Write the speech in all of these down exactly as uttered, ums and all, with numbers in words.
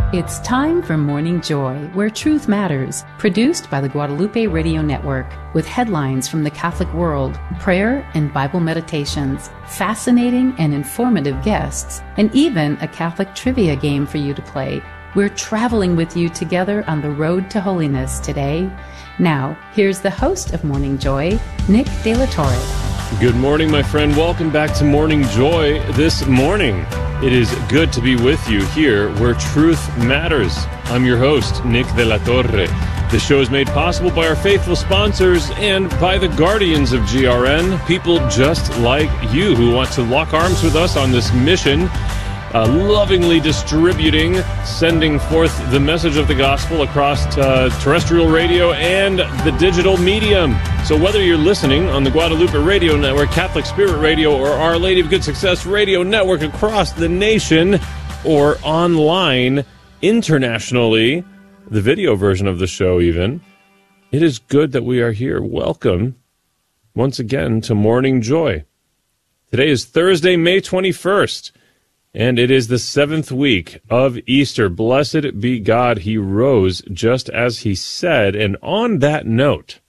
It's time for Morning Joy, where truth matters, produced by the Guadalupe Radio Network, with headlines from the Catholic world, prayer and Bible meditations, fascinating and informative guests, and even a Catholic trivia game for you to play. We're traveling with you together on the road to holiness today. Now, here's the host of Morning Joy, Nick De La Torre. Good morning, my friend. Welcome back to Morning Joy this morning. It is good to be with you here where truth matters. I'm your host, Nick De La Torre. The show is made possible by our faithful sponsors and by the guardians of G R N, people just like you who want to lock arms with us on this mission, uh, lovingly distributing, sending forth the message of the gospel across uh, terrestrial radio and the digital medium. So whether you're listening on the Guadalupe Radio Network, Catholic Spirit Radio, or Our Lady of Good Success Radio Network across the nation, or online internationally, the video version of the show even, it is good that we are here. Welcome once again to Morning Joy. Today is Thursday, May twenty-first, and it is the seventh week of Easter. Blessed be God, he rose just as he said. And on that note,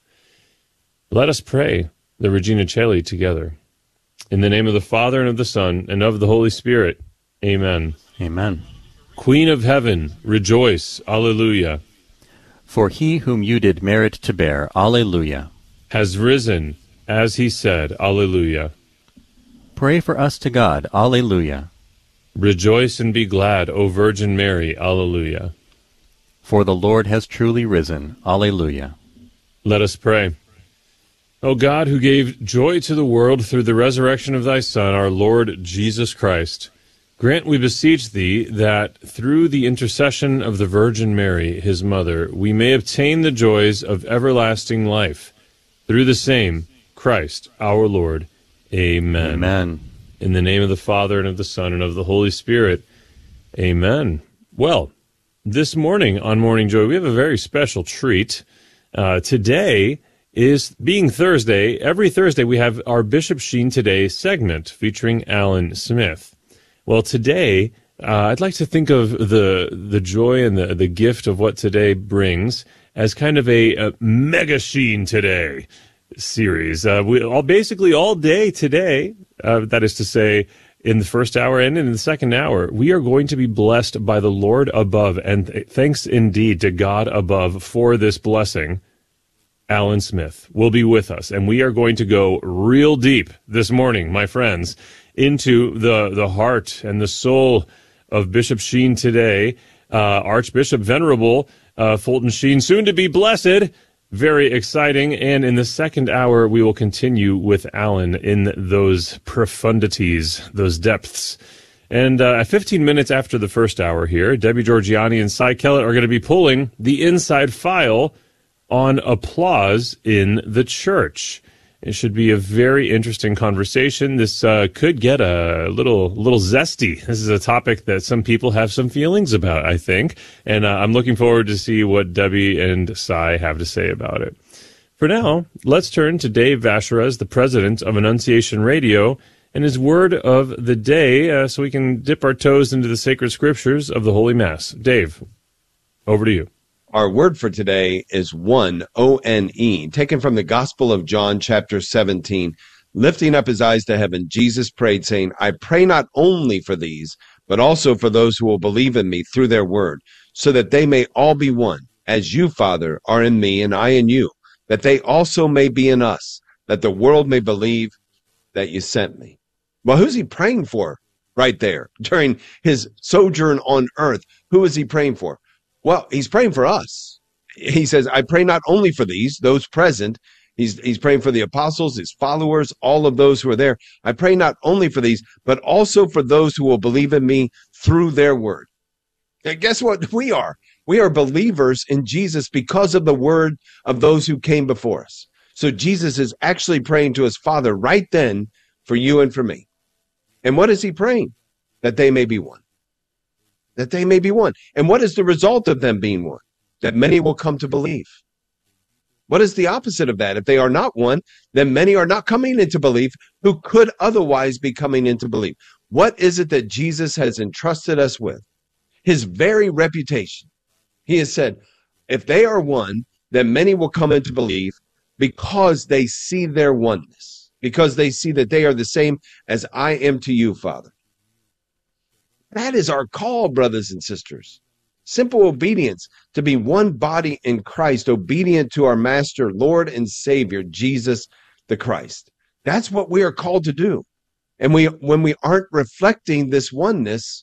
let us pray the Regina Coeli together. In the name of the Father, and of the Son, and of the Holy Spirit. Amen. Amen. Queen of heaven, rejoice. Alleluia. For he whom you did merit to bear, Alleluia, has risen, as he said. Alleluia. Pray for us to God. Alleluia. Rejoice and be glad, O Virgin Mary. Alleluia. For the Lord has truly risen. Alleluia. Let us pray. O God, who gave joy to the world through the resurrection of thy Son, our Lord Jesus Christ, grant, we beseech thee, that through the intercession of the Virgin Mary, his mother, we may obtain the joys of everlasting life. Through the same Christ our Lord. Amen. Amen. In the name of the Father, and of the Son, and of the Holy Spirit. Amen. Well, this morning on Morning Joy, we have a very special treat. Uh, today is, being Thursday, every Thursday we have our Bishop Sheen Today segment featuring Alan Smith. Well, today, uh, I'd like to think of the the joy and the, the gift of what today brings as kind of a, a Mega Sheen Today series. Uh, we all basically all day today, uh, that is to say, in the first hour and in the second hour, we are going to be blessed by the Lord above, and th- thanks indeed to God above for this blessing. Alan Smith will be with us, and we are going to go real deep this morning, my friends, into the, the heart and the soul of Bishop Sheen today, uh, Archbishop Venerable uh, Fulton Sheen, soon to be blessed. Very exciting. And in the second hour, we will continue with Alan in those profundities, those depths. And uh, fifteen minutes after the first hour here, Debbie Georgiani and Cy Kellett are going to be pulling the inside file on applause in the church. It should be a very interesting conversation. This uh, could get a little little zesty. This is a topic that some people have some feelings about, I think, and uh, I'm looking forward to see what Debbie and Cy have to say about it. For now, let's turn to Dave Vacherez, the president of Annunciation Radio, and his word of the day, uh, so we can dip our toes into the sacred scriptures of the Holy Mass. Dave, over to you. Our word for today is one, O N E, taken from the Gospel of John, chapter seventeen. Lifting up his eyes to heaven, Jesus prayed, saying, I pray not only for these, but also for those who will believe in me through their word, so that they may all be one, as you, Father, are in me and I in you, that they also may be in us, that the world may believe that you sent me. Well, who's he praying for right there during his sojourn on earth? Who is he praying for? Well, he's praying for us. He says, I pray not only for these, those present. He's, he's praying for the apostles, his followers, all of those who are there. I pray not only for these, but also for those who will believe in me through their word. And guess what we are? We are believers in Jesus because of the word of those who came before us. So Jesus is actually praying to his Father right then for you and for me. And what is he praying? That they may be one. That they may be one. And what is the result of them being one? That many will come to believe. What is the opposite of that? If they are not one, then many are not coming into belief who could otherwise be coming into belief. What is it that Jesus has entrusted us with? his very reputation. He has said, if they are one, then many will come into belief because they see their oneness, because they see that they are the same as I am to you, Father. That is our call, brothers and sisters. Simple obedience to be one body in Christ, obedient to our Master, Lord, and Savior, Jesus the Christ. That's what we are called to do. And we, when we aren't reflecting this oneness,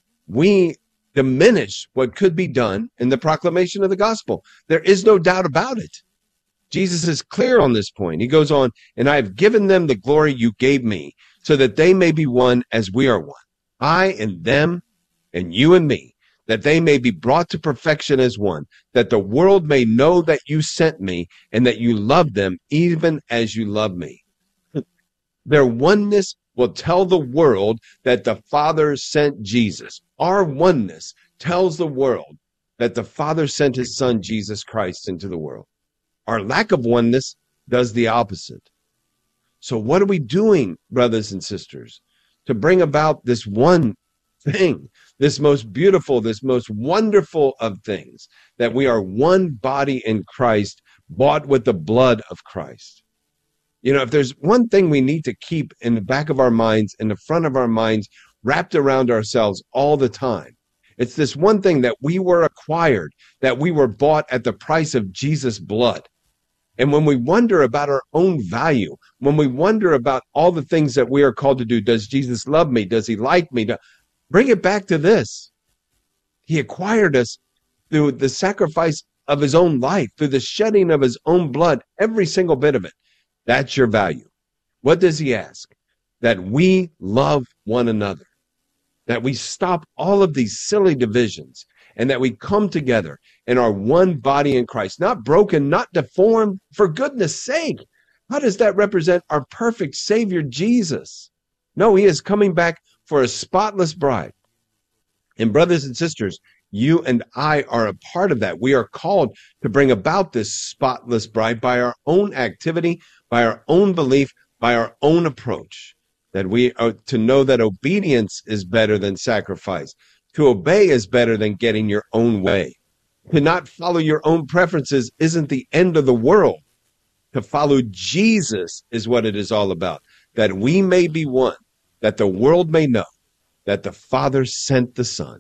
we diminish what could be done in the proclamation of the gospel. There is no doubt about it. Jesus is clear on this point. He goes on, and I have given them the glory you gave me, so that they may be one as we are one. I and them, and you and me, that they may be brought to perfection as one, that the world may know that you sent me, and that you love them even as you love me. Their oneness will tell the world that the Father sent Jesus. Our oneness tells the world that the Father sent his Son, Jesus Christ, into the world. Our lack of oneness does the opposite. So what are we doing, brothers and sisters, to bring about this one thing, this most beautiful, this most wonderful of things, that we are one body in Christ, bought with the blood of Christ? You know, if there's one thing we need to keep in the back of our minds, in the front of our minds, wrapped around ourselves all the time, it's this one thing, that we were acquired, that we were bought at the price of Jesus' blood. And when we wonder about our own value, when we wonder about all the things that we are called to do, does Jesus love me? Does he like me? Bring it back to this. He acquired us through the sacrifice of his own life, through the shedding of his own blood, every single bit of it. That's your value. What does he ask? That we love one another, that we stop all of these silly divisions, and that we come together in our one body in Christ, not broken, not deformed, for goodness sake. How does that represent our perfect Savior, Jesus? No, he is coming back for a spotless bride. And brothers and sisters, you and I are a part of that. We are called to bring about this spotless bride by our own activity, by our own belief, by our own approach. That we are to know that obedience is better than sacrifice. To obey is better than getting your own way. To not follow your own preferences isn't the end of the world. To follow Jesus is what it is all about. That we may be one, that the world may know that the Father sent the Son.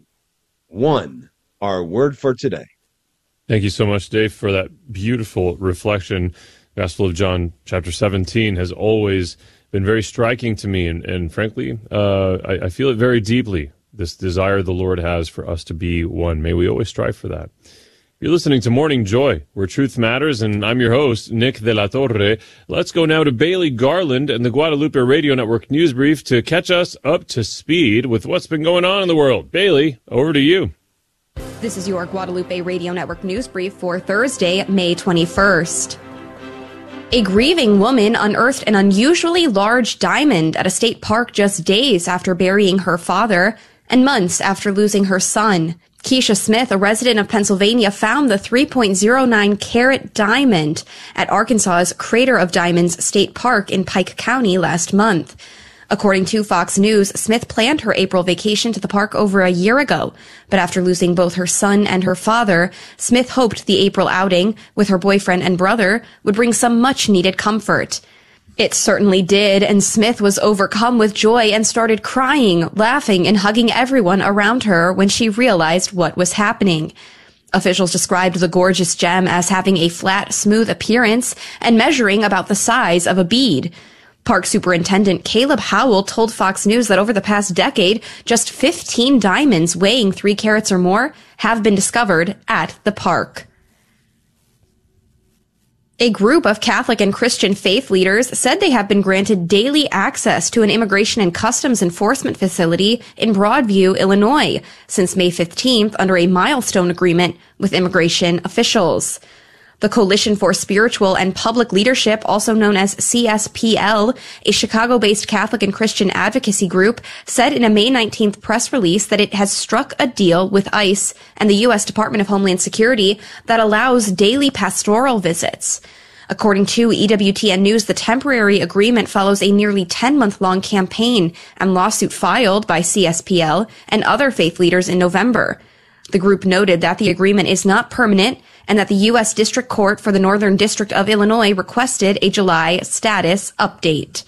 One, our word for today. Thank you so much, Dave, for that beautiful reflection. Gospel of John, chapter seventeen, has always been very striking to me, and, and frankly, uh, I, I feel it very deeply, this desire the Lord has for us to be one. May we always strive for that. You're listening to Morning Joy, where truth matters, and I'm your host, Nick de la Torre. Let's go now to Bailey Garland and the Guadalupe Radio Network News Brief to catch us up to speed with what's been going on in the world. Bailey, over to you. This is your Guadalupe Radio Network News Brief for Thursday, May twenty-first. A grieving woman unearthed an unusually large diamond at a state park just days after burying her father and months after losing her son. Keisha Smith, a resident of Pennsylvania, found the three point oh nine carat diamond at Arkansas's Crater of Diamonds State Park in Pike County last month. According to Fox News, Smith planned her April vacation to the park over a year ago, but after losing both her son and her father, Smith hoped the April outing with her boyfriend and brother would bring some much-needed comfort. It certainly did, and Smith was overcome with joy and started crying, laughing, and hugging everyone around her when she realized what was happening. Officials described the gorgeous gem as having a flat, smooth appearance and measuring about the size of a bead. Park Superintendent Caleb Howell told Fox News that over the past decade, just fifteen diamonds weighing three carats or more have been discovered at the park. A group of Catholic and Christian faith leaders said they have been granted daily access to an immigration and customs enforcement facility in Broadview, Illinois, since May fifteenth under a milestone agreement with immigration officials. The Coalition for Spiritual and Public Leadership, also known as C S P L, a Chicago-based Catholic and Christian advocacy group, said in a May nineteenth press release that it has struck a deal with ICE and the U S Department of Homeland Security that allows daily pastoral visits. According to E W T N News, the temporary agreement follows a nearly ten-month-long campaign and lawsuit filed by C S P L and other faith leaders in November. The group noted that the agreement is not permanent and that the U S District Court for the Northern District of Illinois requested a July status update.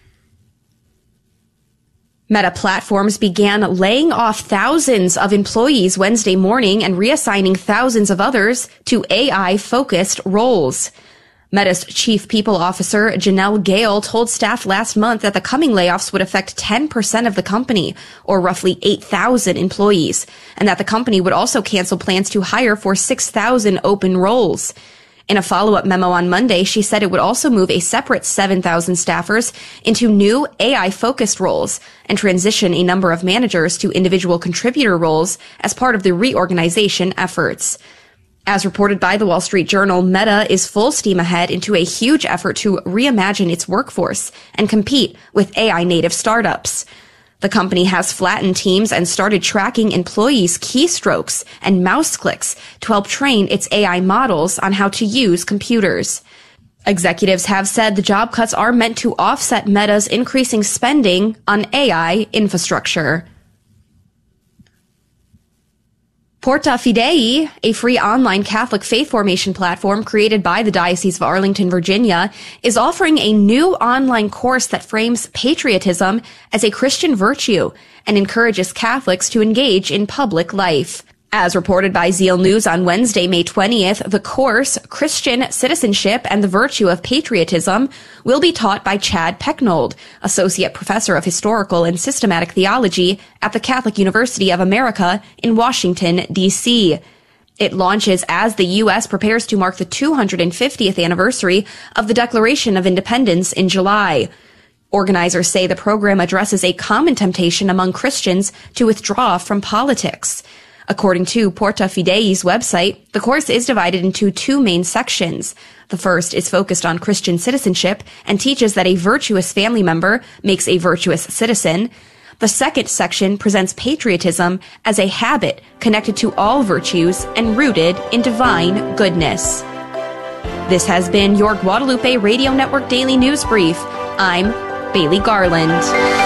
Meta Platforms began laying off thousands of employees Wednesday morning and reassigning thousands of others to A I-focused roles. Meta's chief people officer, Janelle Gale, told staff last month that the coming layoffs would affect ten percent of the company, or roughly eight thousand employees, and that the company would also cancel plans to hire for six thousand open roles. In a follow-up memo on Monday, she said it would also move a separate seven thousand staffers into new A I-focused roles and transition a number of managers to individual contributor roles as part of the reorganization efforts. As reported by the Wall Street Journal, Meta is full steam ahead into a huge effort to reimagine its workforce and compete with A I-native startups. The company has flattened teams and started tracking employees' keystrokes and mouse clicks to help train its A I models on how to use computers. Executives have said the job cuts are meant to offset Meta's increasing spending on A I infrastructure. Porta Fidei, a free online Catholic faith formation platform created by the Diocese of Arlington, Virginia, is offering a new online course that frames patriotism as a Christian virtue and encourages Catholics to engage in public life. As reported by Zeal News on Wednesday, May twentieth, the course, Christian Citizenship and the Virtue of Patriotism, will be taught by Chad Pecknold, Associate Professor of Historical and Systematic Theology at the Catholic University of America in Washington, D C It launches as the U S prepares to mark the two hundred fiftieth anniversary of the Declaration of Independence in July. Organizers say the program addresses a common temptation among Christians to withdraw from politics. According to Porta Fidei's website, the course is divided into two main sections. The first is focused on Christian citizenship and teaches that a virtuous family member makes a virtuous citizen. The second section presents patriotism as a habit connected to all virtues and rooted in divine goodness. This has been your Guadalupe Radio Network Daily News Brief. I'm Bailey Garland.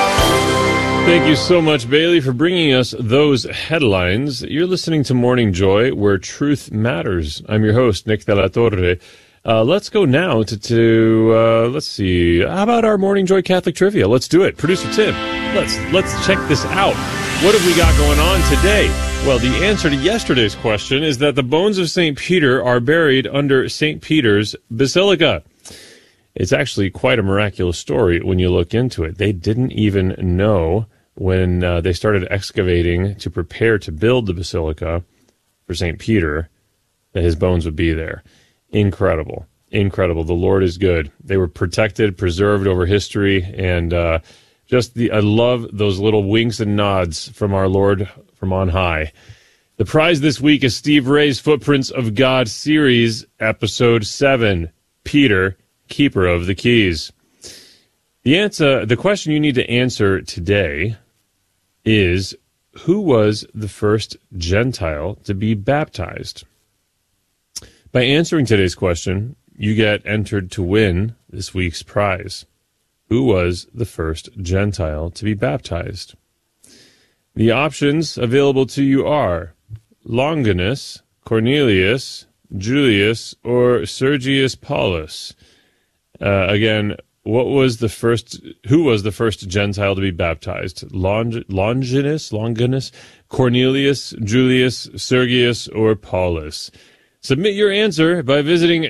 Thank you so much, Bailey, for bringing us those headlines. You're listening to Morning Joy, where truth matters. I'm your host, Nick De La Torre. Uh, let's go now to, to uh, let's see, how about our Morning Joy Catholic Trivia? Let's do it. Producer Tim, let's, let's check this out. What have we got going on today? Well, the answer to yesterday's question is that the bones of Saint Peter are buried under Saint Peter's Basilica. It's actually quite a miraculous story when you look into it. They didn't even know when uh, they started excavating to prepare to build the basilica for Saint Peter that his bones would be there. Incredible. Incredible. The Lord is good. They were protected, preserved over history, and uh, just the I love those little winks and nods from our Lord from on high. The prize this week is Steve Ray's Footprints of God series, episode seven, Peter, Keeper of the Keys. The answer, the question you need to answer today is, who was the first Gentile to be baptized? By answering today's question, you get entered to win this week's prize. Who was the first Gentile to be baptized? The options available to you are Longinus, Cornelius, Julius, or Sergius Paulus. Uh, again, what was the first? Who was the first Gentile to be baptized? Long, Longinus, Longinus, Cornelius, Julius, Sergius, or Paulus? Submit your answer by visiting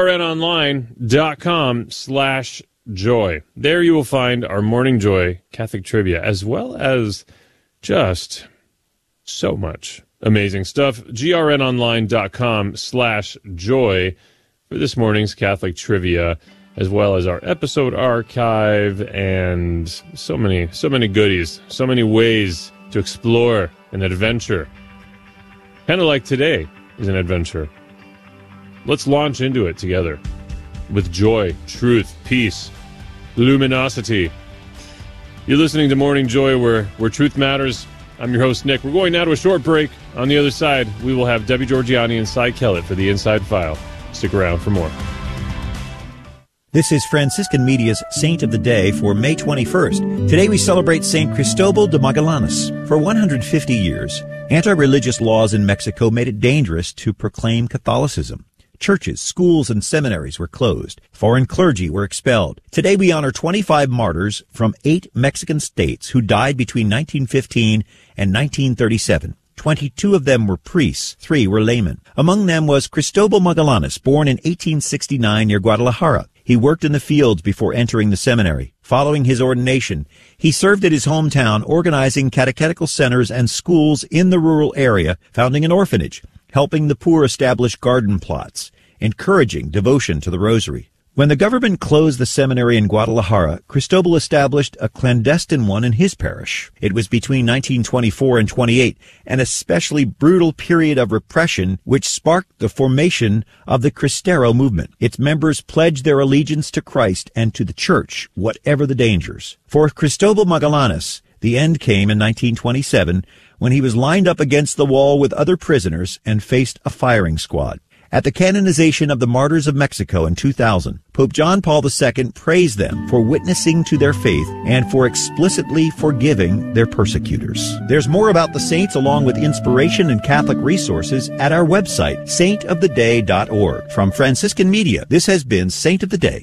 grnonline.com slash joy. There you will find our Morning Joy Catholic Trivia, as well as just so much amazing stuff. grnonline.com slash joy for this morning's Catholic Trivia, as well as our episode archive and so many, so many goodies, so many ways to explore an adventure. Kind of like today is an adventure. Let's launch into it together with joy, truth, peace, luminosity. You're listening to Morning Joy, where, where truth matters. I'm your host, Nick. We're going now to a short break. On the other side, we will have Debbie Georgiani and Cy Kellett for the Inside File. Stick around for more. This is Franciscan Media's Saint of the Day for May twenty-first. Today we celebrate Saint Cristobal de Magallanes. For one hundred fifty years, anti-religious laws in Mexico made it dangerous to proclaim Catholicism. Churches, schools, and seminaries were closed. Foreign clergy were expelled. Today we honor twenty-five martyrs from eight Mexican states who died between nineteen fifteen and nineteen thirty-seven. Twenty-two of them were priests, three were laymen. Among them was Cristobal Magallanes, born in eighteen sixty-nine near Guadalajara. He worked in the fields before entering the seminary. Following his ordination, he served at his hometown organizing catechetical centers and schools in the rural area, founding an orphanage, helping the poor establish garden plots, encouraging devotion to the rosary. When the government closed the seminary in Guadalajara, Cristobal established a clandestine one in his parish. It was between nineteen twenty-four and twenty-eight, an especially brutal period of repression which sparked the formation of the Cristero movement. Its members pledged their allegiance to Christ and to the Church, whatever the dangers. For Cristobal Magallanes, the end came in nineteen twenty-seven when he was lined up against the wall with other prisoners and faced a firing squad. At the canonization of the martyrs of Mexico in two thousand, Pope John Paul the Second praised them for witnessing to their faith and for explicitly forgiving their persecutors. There's more about the saints along with inspiration and Catholic resources at our website, saint of the day dot org. From Franciscan Media, this has been Saint of the Day.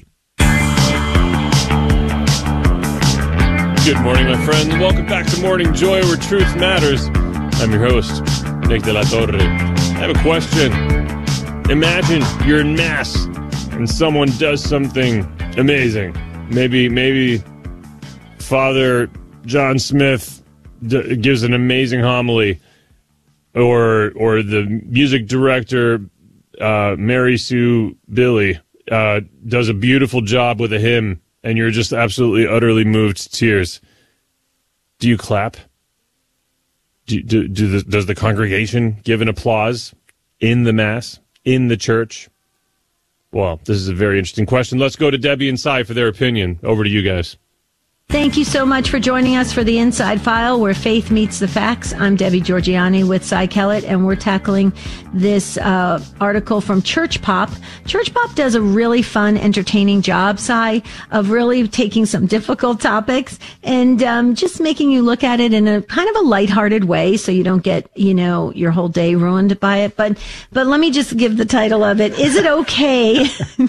Good morning, my friends. Welcome back to Morning Joy, where truth matters. I'm your host, Nick de la Torre. I have a question. Imagine you're in Mass and someone does something amazing. Maybe, maybe Father John Smith d- gives an amazing homily, or or the music director uh, Mary Sue Billy uh, does a beautiful job with a hymn, and you're just absolutely, utterly moved to tears. Do you clap? Do, do, do the, does the congregation give an applause in the Mass? In the church? Well, this is a very interesting question. Let's go to Debbie and Cy for their opinion. Over to you guys. Thank you so much for joining us for the Inside File, where faith meets the facts. I'm Debbie Georgiani with Cy Kellett, and we're tackling this uh, article from Church Pop. Church Pop does a really fun, entertaining job, Cy, of really taking some difficult topics and um, just making you look at it in a kind of a lighthearted way, so you don't get, you know, your whole day ruined by it. But but let me just give the title of it. Is it okay?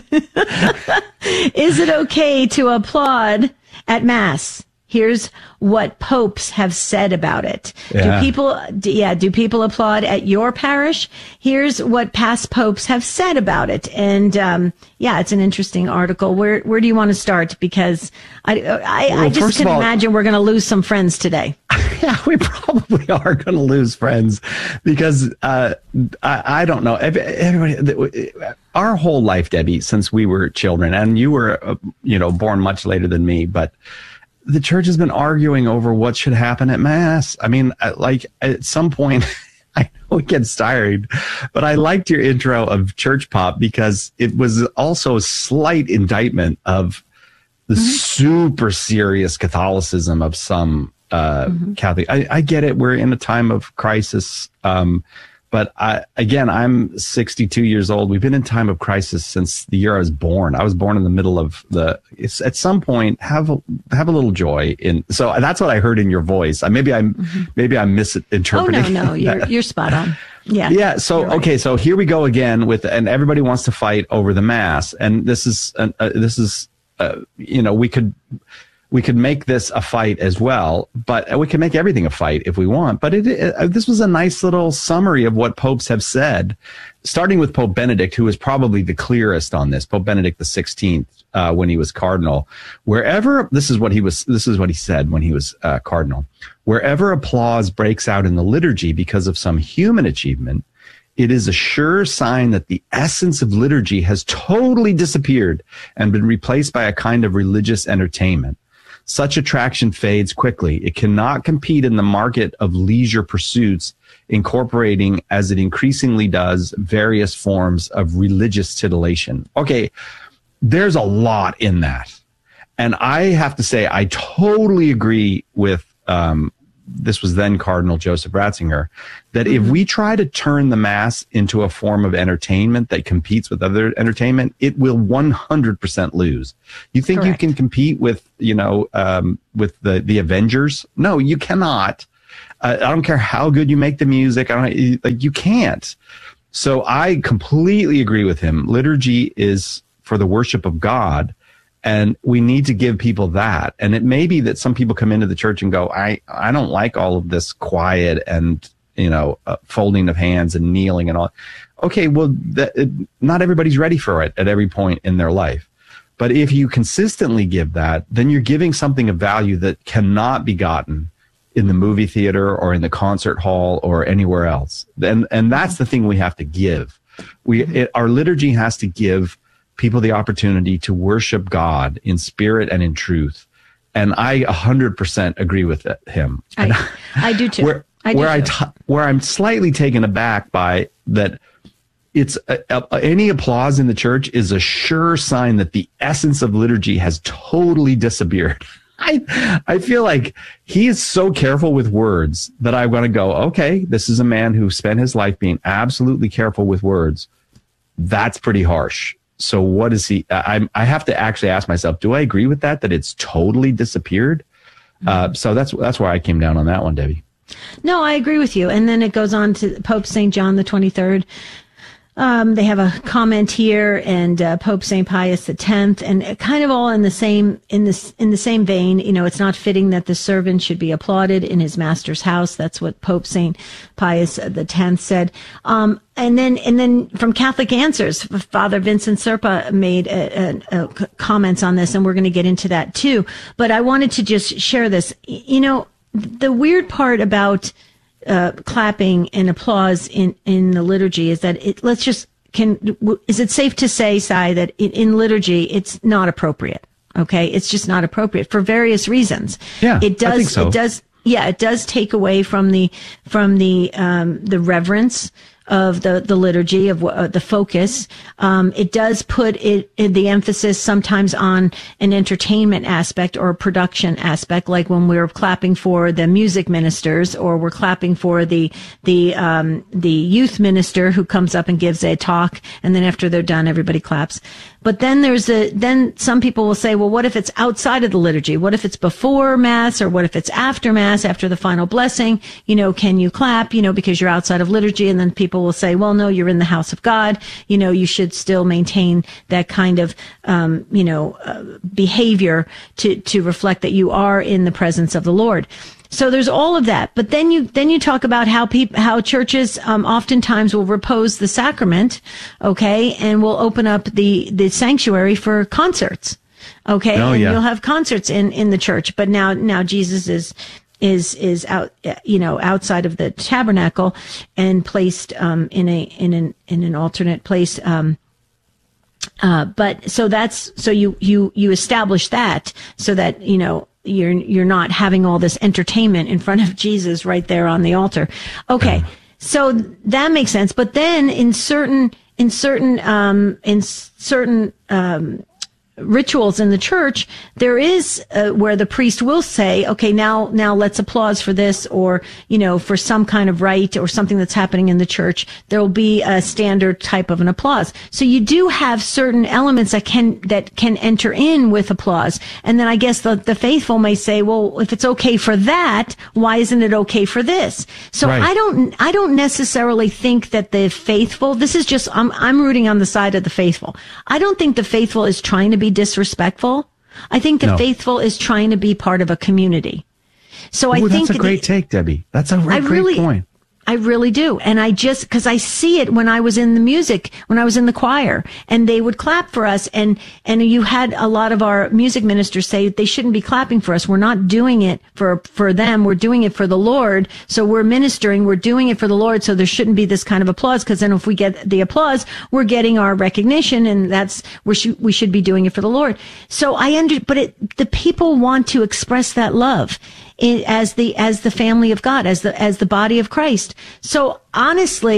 Is it okay to applaud at Mass? Here's what popes have said about it. Yeah. Do people, yeah, do people applaud at your parish? Here's what past popes have said about it. And, um, yeah, it's an interesting article. Where, where do you want to start? Because I, I, well, I just can all, imagine we're going to lose some friends today. Yeah, we probably are going to lose friends because, uh, I, I don't know. Everybody, our whole life, Debbie, since we were children, and you were, uh, you know, born much later than me, but the church has been arguing over what should happen at Mass. I mean, like at some point, I know it gets tired, but I liked your intro of Church Pop because it was also a slight indictment of the mm-hmm. super serious Catholicism of some uh, mm-hmm. Catholic. I, I get it. We're in a time of crisis. Um, But I, again, I'm sixty-two years old. We've been in time of crisis since the year I was born. I was born in the middle of the, it's, at some point, have a, have a little joy in, so that's what I heard in your voice. I, maybe I'm, mm-hmm. maybe I'm misinterpreting. Oh, no, no, you're, you're spot on. Yeah. Yeah. So, right. Okay. So here we go again with, and everybody wants to fight over the Mass. And this is, uh, this is, uh, you know, we could, we could make this a fight as well, but we can make everything a fight if we want. But it, it, this was a nice little summary of what popes have said, starting with Pope Benedict, who was probably the clearest on this. Pope Benedict the sixteenth, uh, when he was cardinal, wherever this is what he was, this is what he said when he was uh, cardinal. Wherever applause breaks out in the liturgy because of some human achievement, it is a sure sign that the essence of liturgy has totally disappeared and been replaced by a kind of religious entertainment. Such attraction fades quickly. It cannot compete in the market of leisure pursuits, incorporating, as it increasingly does, various forms of religious titillation. Okay, there's a lot in that. And I have to say, I totally agree with um, this was then Cardinal Joseph Ratzinger, that Mm-hmm. if we try to turn the Mass into a form of entertainment that competes with other entertainment, it will one hundred percent lose. You think Correct. you can compete with, you know, um, with the, the Avengers? No, you cannot. Uh, I don't care how good you make the music. I don't, like, you can't. So I completely agree with him. Liturgy is for the worship of God, and we need to give people that. And it may be that some people come into the church and go, I, I don't like all of this quiet and, you know, uh, folding of hands and kneeling and all. Okay, well, that, it, not everybody's ready for it at every point in their life. But if you consistently give that, then you're giving something of value that cannot be gotten in the movie theater or in the concert hall or anywhere else. And, and that's the thing we have to give. We, it, our liturgy has to give people the opportunity to worship God in spirit and in truth. And I one hundred percent agree with it, him. I, I do too. Where, I do where, I too. t- where I'm slightly taken aback by that, it's a, a, any applause in the church is a sure sign that the essence of liturgy has totally disappeared. I I feel like he is so careful with words that I want to go, okay, this is a man who spent his life being absolutely careful with words. That's pretty harsh. So what is he? I I have to actually ask myself, do I agree with that? That it's totally disappeared? Uh, so that's that's why I came down on that one, Debbie. No, I agree with you. And then it goes on to Pope Saint John the twenty-third. Um, they have a comment here, and uh, Pope Saint Pius the tenth, and kind of all in the same in this in the same vein. You know, it's not fitting that the servant should be applauded in his master's house. That's what Pope Saint Pius the tenth said. Um, and then and then from Catholic Answers, Father Vincent Serpa made a, a, a comments on this, and we're going to get into that too. But I wanted to just share this. You know, the weird part about Uh, clapping and applause in, in the liturgy is that it, let's just, can, is it safe to say, Sai, that in, in liturgy, it's not appropriate? Okay. It's just not appropriate for various reasons. Yeah. It does, I think so. it does, yeah, it does take away from the, from the, um, the reverence of the, the liturgy, of uh, the focus. Um, it does put it, it, the emphasis sometimes on an entertainment aspect or a production aspect, like when we're clapping for the music ministers, or we're clapping for the, the, um, the youth minister who comes up and gives a talk, and then after they're done, everybody claps. But then there's a, then some people will say, well, what if it's outside of the liturgy? What if it's before Mass, or what if it's after Mass, after the final blessing? You know, can you clap, you know, because you're outside of liturgy? And then people will say, well, no, you're in the house of God. You know, you should still maintain that kind of, um, you know, uh, behavior to, to reflect that you are in the presence of the Lord. So there's all of that. But then you, then you talk about how people, how churches, um, oftentimes will repose the sacrament, okay, and will open up the, the sanctuary for concerts, okay? Oh, and yeah. you'll have concerts in, in the church. But now, now Jesus is, is, is out, you know, outside of the tabernacle and placed, um, in a, in an, in an alternate place, um, uh, but so that's, so you, you, you establish that so that, you know, you're, you're not having all this entertainment in front of Jesus right there on the altar. Okay. So that makes sense. But then in certain, in certain, um, in certain, um, rituals in the church, there is uh, where the priest will say, okay, now, now let's applause for this, or, you know, for some kind of rite or something that's happening in the church, there will be a standard type of an applause. So you do have certain elements that can, that can enter in with applause. And then I guess the, the faithful may say, well, if it's okay for that, why isn't it okay for this? So Right. I don't, I don't necessarily think that the faithful, this is just, I'm, I'm rooting on the side of the faithful. I don't think the faithful is trying to be disrespectful. I think the No. faithful is trying to be part of a community. So I Ooh, think that's a great the, take, Debbie. That's a great, I great really, point. I really do. And I just, cause I see it when I was in the music, when I was in the choir, and they would clap for us. And, and you had a lot of our music ministers say they shouldn't be clapping for us. We're not doing it for, for them. We're doing it for the Lord. So we're ministering. We're doing it for the Lord. So there shouldn't be this kind of applause. Cause then if we get the applause, we're getting our recognition, and that's, we should, we should be doing it for the Lord. So I under, but it, the people want to express that love. It, as the as the family of God, as the as the body of Christ. So honestly,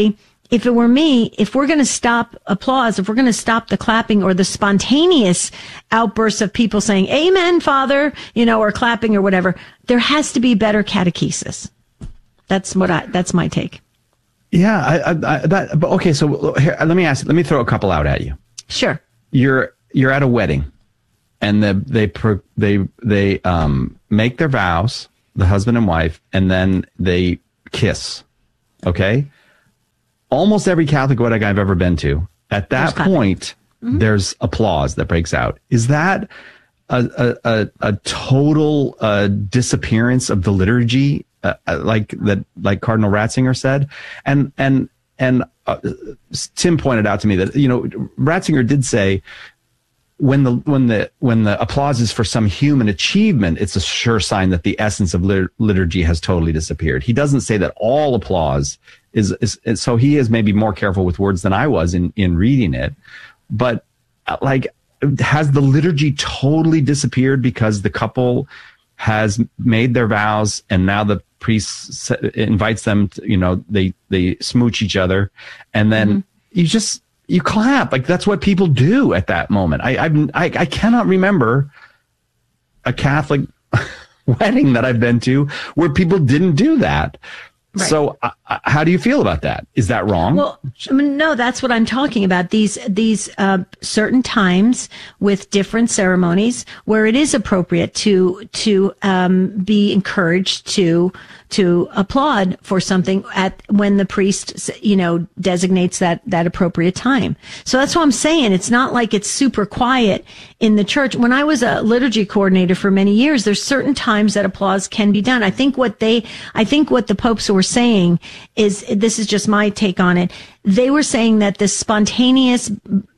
if it were me, if we're going to stop applause, if we're going to stop the clapping or the spontaneous outbursts of people saying, amen, Father, you know, or clapping or whatever, there has to be better catechesis. That's what I, that's my take. Yeah. I, I, I, that, but okay. So here, let me ask, let me throw a couple out at you. Sure. You're, you're at a wedding and the, they, pro, they, they, um, make their vows, the husband and wife, and then they kiss. Okay. Almost every Catholic wedding I've ever been to, at that point, mm-hmm. there's applause that breaks out. Is that a, a, a, a total uh, disappearance of the liturgy, uh, like that, like Cardinal Ratzinger said? And and and uh, Tim pointed out to me that, you know, Ratzinger did say, when the when the when the applause is for some human achievement, it's a sure sign that the essence of lit- liturgy has totally disappeared. He doesn't say that all applause is, is, is so he is maybe more careful with words than I was in in reading it. But uh, like, has the liturgy totally disappeared because the couple has made their vows and now the priest invites them to, you know, they they smooch each other and then mm-hmm. you just you clap, like that's what people do at that moment. I I've, I I cannot remember a Catholic wedding that I've been to where people didn't do that. Right. So uh, how do you feel about that? Is that wrong? Well, I mean, no, that's what I'm talking about. These these uh, certain times with different ceremonies where it is appropriate to to um, be encouraged to to applaud for something at when the priest, you know, designates that that appropriate time. So that's what I'm saying. It's not like it's super quiet in the church. When I was a liturgy coordinator for many years, there's certain times that applause can be done. I think what they, I think what the popes were saying is, this is just my take on it. They were saying that this spontaneous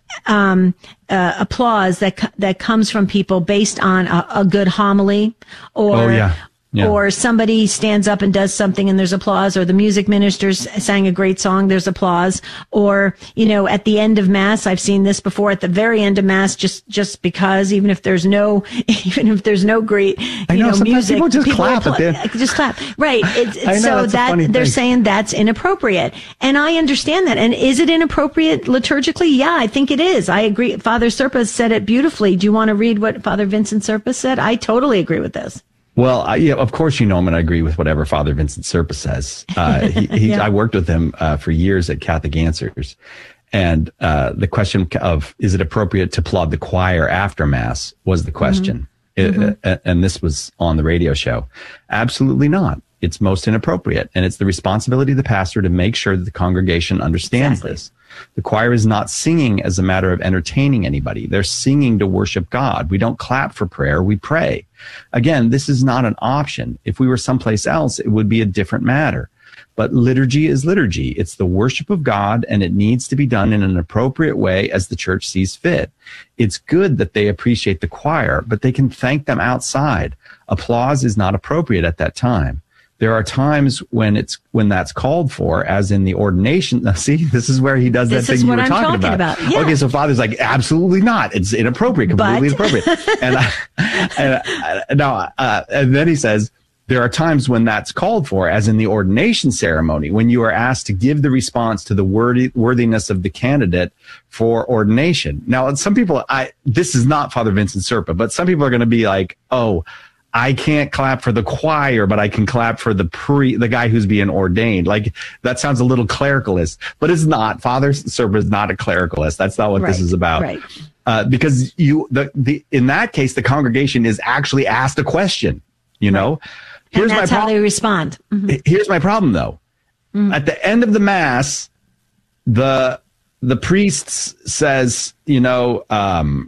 um, uh, applause that that comes from people based on a, a good homily or. Oh, yeah. Yeah. Or somebody stands up and does something and there's applause, or the music ministers sang a great song, there's applause. Or, you know, at the end of Mass, I've seen this before, at the very end of Mass, just, just because, even if there's no, even if there's no great, you I know, know, music. People just people clap appla- at the Just clap. Right. It's, it's I know, so that's a that funny they're thing. saying that's inappropriate. And I understand that. And is it inappropriate liturgically? Yeah, I think it is. I agree. Father Serpa said it beautifully. Do you want to read what Father Vincent Serpa said? I totally agree with this. Well, I, yeah, of course, you know, I'm going to agree with whatever Father Vincent Serpa says. Uh, he, he, yeah. I worked with him uh, for years at Catholic Answers. And uh, the question of, is it appropriate to applaud the choir after Mass was the question. Mm-hmm. It, mm-hmm. And this was on the radio show. Absolutely not. It's most inappropriate. And it's the responsibility of the pastor to make sure that the congregation understands exactly. this. The choir is not singing as a matter of entertaining anybody. They're singing to worship God. We don't clap for prayer. We pray. Again, this is not an option. If we were someplace else, it would be a different matter. But liturgy is liturgy. It's the worship of God, and it needs to be done in an appropriate way as the church sees fit. It's good that they appreciate the choir, but they can thank them outside. Applause is not appropriate at that time. There are times when it's when that's called for, as in the ordination. Now, see, this is where he does this that thing you were I'm talking, talking about. about. Yeah. Okay, so Father's like, absolutely not. It's inappropriate, completely but... inappropriate. And, I, and I, now, uh, and then he says, there are times when that's called for, as in the ordination ceremony, when you are asked to give the response to the worthy, worthiness of the candidate for ordination. Now, some people, I this is not Father Vincent Serpa, but some people are going to be like, oh, I can't clap for the choir, but I can clap for the pre, the guy who's being ordained. Like, that sounds a little clericalist, but it's not. Father Serpa is not a clericalist. That's not what right, this is about. Right. Uh, because you, the, the, in that case, the congregation is actually asked a question, you right. know? Here's and that's my pro- how they respond. Mm-hmm. Here's my problem, though. Mm-hmm. At the end of the Mass, the, the priest says, you know, um,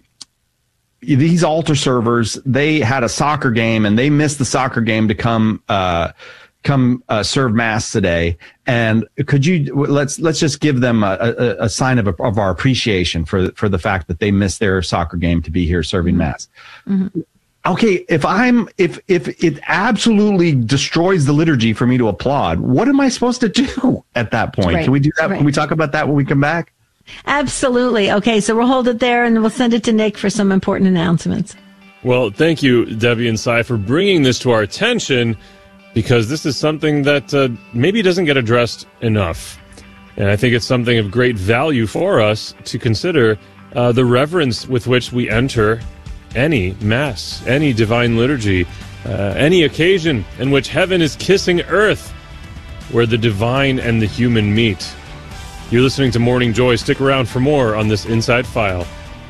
these altar servers, they had a soccer game and they missed the soccer game to come, uh, come, uh, serve Mass today. And could you, let's, let's just give them a, a, a sign of, a, of our appreciation for, for the fact that they missed their soccer game to be here serving Mass. Mm-hmm. Okay. If I'm, if, if it absolutely destroys the liturgy for me to applaud, what am I supposed to do at that point? Right. Can we do that? Right. Can we talk about that when we come back? Absolutely. Okay, so we'll hold it there and we'll send it to Nick for some important announcements. Well, thank you, Debbie and Cy, for bringing this to our attention, because this is something that uh, maybe doesn't get addressed enough. And I think it's something of great value for us to consider uh, the reverence with which we enter any Mass, any divine liturgy, uh, any occasion in which heaven is kissing earth, where the divine and the human meet. You're listening to Morning Joy. Stick around for more on this Inside File.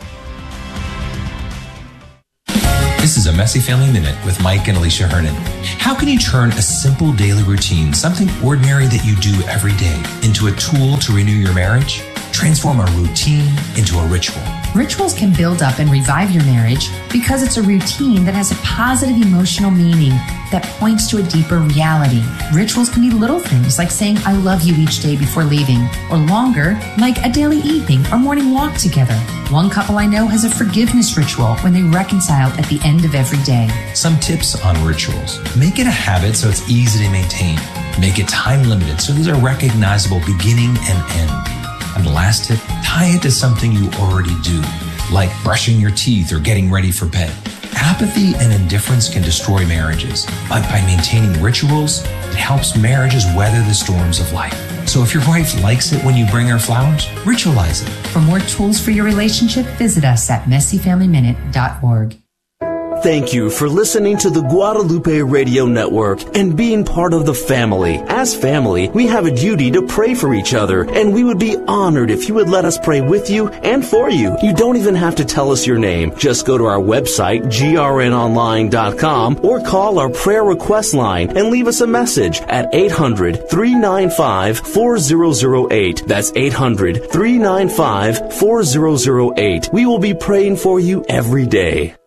This is a Messy Family Minute with Mike and Alicia Hernan. How can you turn a simple daily routine, something ordinary that you do every day, into a tool to renew your marriage? Transform a routine into a ritual. Rituals can build up and revive your marriage because it's a routine that has a positive emotional meaning that points to a deeper reality. Rituals can be little things like saying I love you each day before leaving, or longer, like a daily evening or morning walk together. One couple I know has a forgiveness ritual when they reconcile at the end of every day. Some tips on rituals. Make it a habit so it's easy to maintain. Make it time limited so there's a recognizable beginning and end. And the last tip, tie it to something you already do, like brushing your teeth or getting ready for bed. Apathy and indifference can destroy marriages, but by maintaining rituals, it helps marriages weather the storms of life. So if your wife likes it when you bring her flowers, ritualize it. For more tools for your relationship, visit us at messy family minute dot org. Thank you for listening to the Guadalupe Radio Network and being part of the family. As family, we have a duty to pray for each other, and we would be honored if you would let us pray with you and for you. You don't even have to tell us your name. Just go to our website, G R N online dot com, or call our prayer request line and leave us a message at eight hundred, three nine five, four zero zero eight. That's eight hundred, three nine five, four zero zero eight. We will be praying for you every day.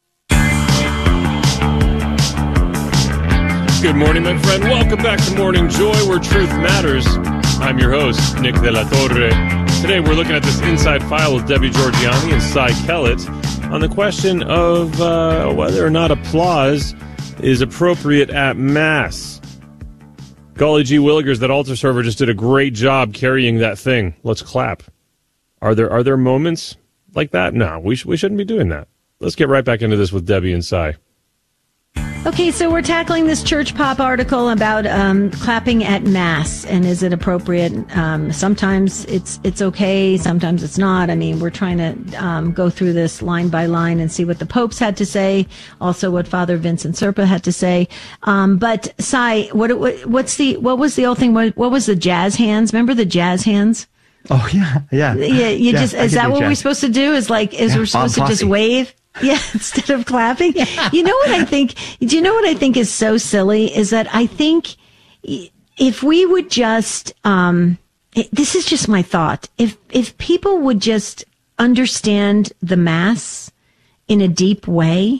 Good morning, my friend. Welcome back to Morning Joy, where truth matters. I'm your host, Nick De La Torre. Today, we're looking at this Inside File with Debbie Georgianni and Cy Kellett on the question of uh, whether or not applause is appropriate at Mass. Golly gee willikers, that altar server just did a great job carrying that thing. Let's clap. Are there are there moments like that? No, we, sh- we shouldn't be doing that. Let's get right back into this with Debbie and Cy. Okay, so we're tackling this Church Pop article about um, clapping at Mass, and is it appropriate? Um, sometimes it's it's okay, sometimes it's not. I mean, we're trying to um, go through this line by line and see what the popes had to say, also what Father Vincent Serpa had to say. Um, but Cy, what, what what's the what was the old thing? What, what was the jazz hands? Remember the jazz hands? Oh yeah, yeah. Yeah, you yeah, just is that what jazz. We're supposed to do? Is like is yeah, we're supposed Bob to just Fosse. wave? Yeah, instead of clapping. Yeah. You know what I think? Do you know what I think is so silly? Is that I think if we would just, um, it, this is just my thought. If if people would just understand the Mass in a deep way,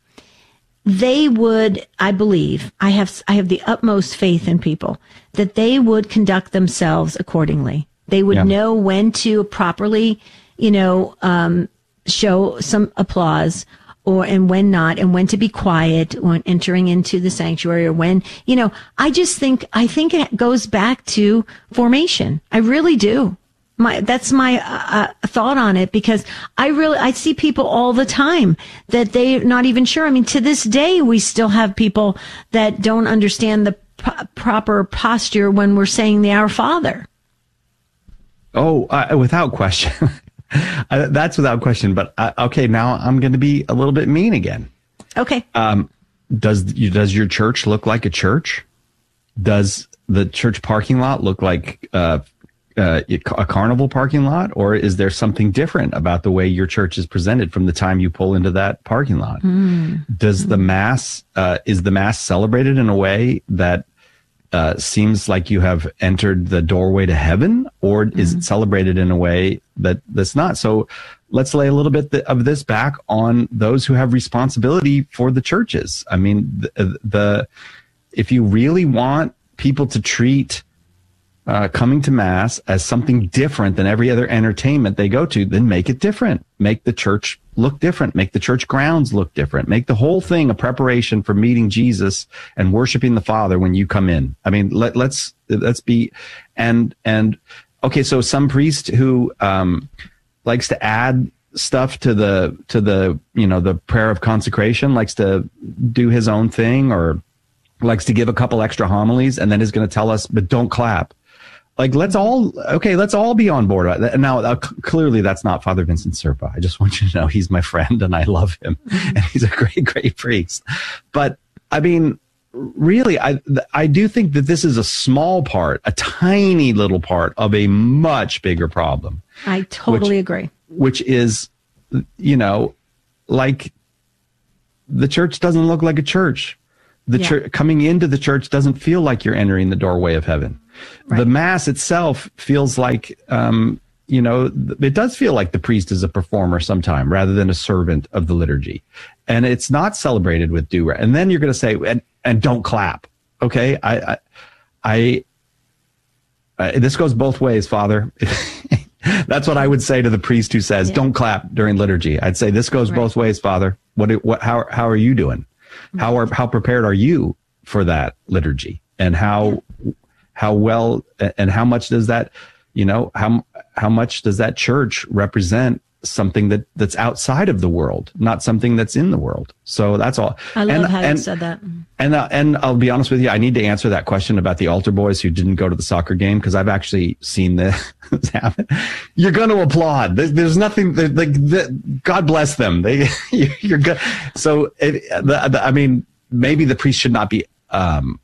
they would. I believe I have. I have the utmost faith in people that they would conduct themselves accordingly. They would yeah. know when to properly, you know. Um, show some applause, or and when not, and when to be quiet when entering into the sanctuary, or when, you know, I just think, I think it goes back to formation. I really do. My, that's my uh, thought on it, because I really, I see people all the time that they're not even sure. I mean, to this day, we still have people that don't understand the p- proper posture when we're saying the Our Father. Oh, uh, without question. Uh, that's without question. But uh, okay, now I'm going to be a little bit mean again. Okay. Um, does you, does your church look like a church? Does the church parking lot look like uh, uh, a carnival parking lot, or is there something different about the way your church is presented from the time you pull into that parking lot? Mm. Does mm. the Mass uh, is the Mass celebrated in a way that Uh, seems like you have entered the doorway to heaven, or mm-hmm. is it celebrated in a way that that's not? So let's lay a little bit th- of this back on those who have responsibility for the churches. I mean, the, the if you really want people to treat uh, coming to Mass as something different than every other entertainment they go to, then make it different. Make the church look different. Make the church grounds look different. Make the whole thing a preparation for meeting Jesus and worshiping the Father when you come in. I mean, let, let's, let's be, and, and, okay, so some priest who, um, likes to add stuff to the, to the, you know, the prayer of consecration, likes to do his own thing, or likes to give a couple extra homilies, and then is going to tell us, but don't clap. Like, let's all, okay, let's all be on board. Now, uh, c- clearly that's not Father Vincent Serpa. I just want you to know he's my friend and I love him and he's a great, great priest. But I mean, really, I, I do think that this is a small part, a tiny little part of a much bigger problem. I totally which, agree. Which is, you know, like the church doesn't look like a church. The Yeah. church coming into the church doesn't feel like you're entering the doorway of heaven. Right. The mass itself feels like, um, you know, th- it does feel like the priest is a performer sometime rather than a servant of the liturgy. And it's not celebrated with due. And then you're going to say, and, and don't clap. Okay. I, I, I, I this goes both ways, Father. That's what I would say to the priest who says, Yeah. don't clap during liturgy. I'd say this goes Right. both ways, Father. What, what, how, how are you doing? How are, how prepared are you for that liturgy? And how, how well, and how much does that, you know, how, how much does that church represent something that, that's outside of the world, not something that's in the world? So that's all. I love and, how and, you said that. And, uh, and I'll be honest with you, I need to answer that question about the altar boys who didn't go to the soccer game, because I've actually seen this happen. You're going to applaud. There's, there's nothing like the, God bless them. They, you're good. So, it, the, the, I mean, maybe the priest should not be, um,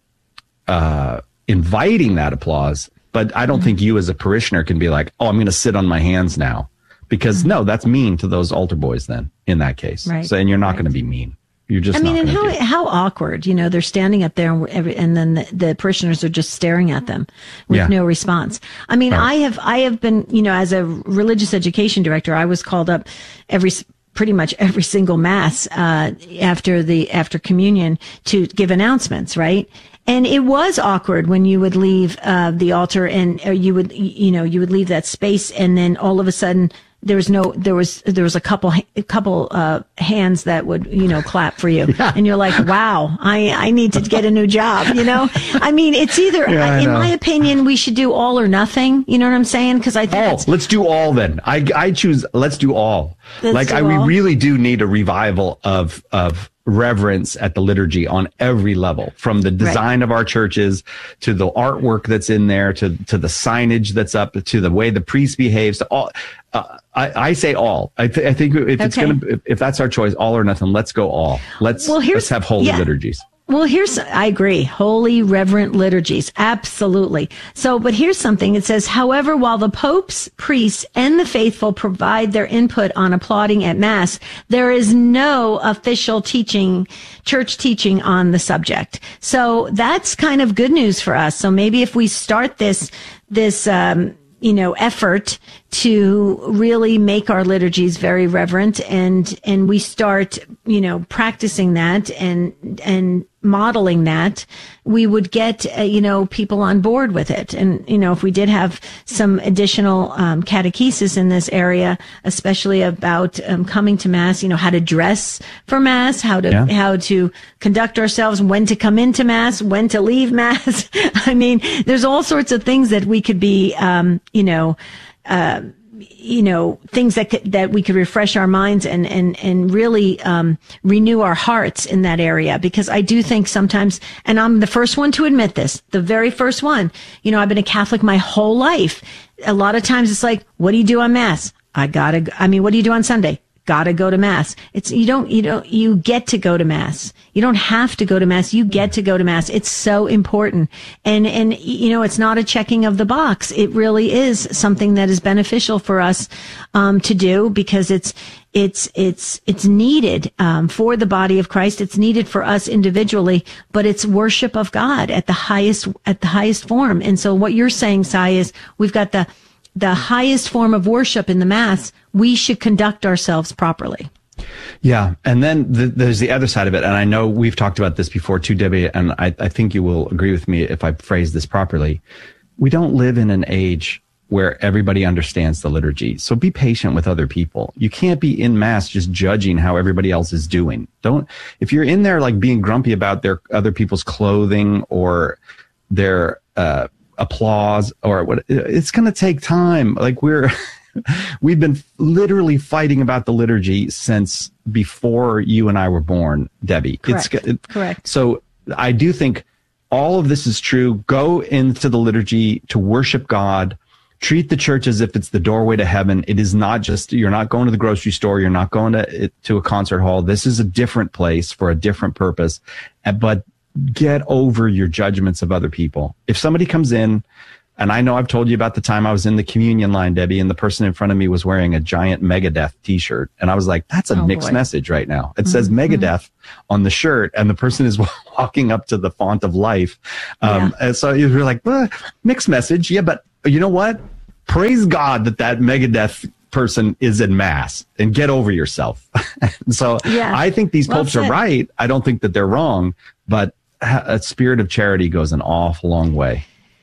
uh, inviting that applause, but I don't mm-hmm. think you as a parishioner can be like, oh, I'm going to sit on my hands now, because mm-hmm. no, that's mean to those altar boys then in that case. Right. So, and you're not right. going to be mean. You're just I mean, not and gonna how do it. how awkward, you know, they're standing up there and, every, and then the, the parishioners are just staring at them with Yeah. no response. I mean, Right. I have I have been, you know, as a religious education director, I was called up every pretty much every single mass uh, after the after communion to give announcements, right? And it was awkward when you would leave uh, the altar and or you would, you know, you would leave that space, and then all of a sudden there was no, there was, there was a couple, a couple, uh, hands that would, you know, clap for you. Yeah. And you're like, wow, I, I need to get a new job, you know? I mean, it's either, Yeah, I in know. my opinion, we should do all or nothing. You know what I'm saying? Cause I think Oh, it's, let's do all then. I, I choose, let's do all. Let's like do I, all. we really do need a revival of, of reverence at the liturgy on every level, from the design right. of our churches to the artwork that's in there, to, to the signage that's up, to the way the priest behaves, to all. Uh, I, I say all. I, th- I think if it's Okay. going to, if, if that's our choice, all or nothing, let's go all. Let's, Well, here's- let's have holy yeah. liturgies. Well, here's, I agree. Holy, reverent liturgies. Absolutely. So, but here's something. It says, however, while the popes, priests, and the faithful provide their input on applauding at Mass, there is no official teaching, church teaching on the subject. So that's kind of good news for us. So maybe if we start this, this, um, you know, effort to really make our liturgies very reverent, and, and we start, you know, practicing that and, and modeling that, we would get, uh, you know, people on board with it. And, you know, if we did have some additional, um, catechesis in this area, especially about, um, coming to Mass, you know, how to dress for Mass, how to, Yeah. how to conduct ourselves, when to come into Mass, when to leave Mass. I mean, there's all sorts of things that we could be, um, you know, uh, you know, things that could, that we could refresh our minds and, and, and really, um, renew our hearts in that area. Because I do think sometimes, and I'm the first one to admit this, the very first one, you know, I've been a Catholic my whole life. A lot of times it's like, what do you do on Mass? I gotta, I mean, what do you do on Sunday? Gotta go to Mass. It's, you don't, you don't, you get to go to Mass. You don't have to go to Mass. You get to go to Mass. It's so important. And, and, you know, it's not a checking of the box. It really is something that is beneficial for us, um, to do, because it's, it's, it's, it's needed, um, for the body of Christ. It's needed for us individually, but it's worship of God at the highest, at the highest form. And so what you're saying, Sai, is we've got the, the highest form of worship in the Mass. We should conduct ourselves properly. Yeah. And then the, there's the other side of it. And I know we've talked about this before too, Debbie, and I, I think you will agree with me if I phrase this properly. We don't live in an age where everybody understands the liturgy. So be patient with other people. You can't be in Mass just judging how everybody else is doing. Don't, if you're in there like being grumpy about their other people's clothing or their, uh, applause or what, it's going to take time. Like we're, we've been literally fighting about the liturgy since before you and I were born, Debbie. Correct. It's it, Correct. So I do think all of this is true. Go into the liturgy to worship God. Treat the church as if it's the doorway to heaven. It is not just, you're not going to the grocery store. You're not going to, to a concert hall. This is a different place for a different purpose. But get over your judgments of other people. If somebody comes in, and I know I've told you about the time I was in the communion line, Debbie, and the person in front of me was wearing a giant Megadeth t-shirt. And I was like, that's a oh, mixed boy. message right now. It Mm-hmm. says Megadeth on the shirt, and the person is walking up to the font of life. Um, Yeah. And so you're like, well, mixed message. Yeah, but you know what? Praise God that that Megadeth person is in mass, and get over yourself. So Yeah. I think these Well popes are said. right. I don't think that they're wrong, but a spirit of charity goes an awful long way.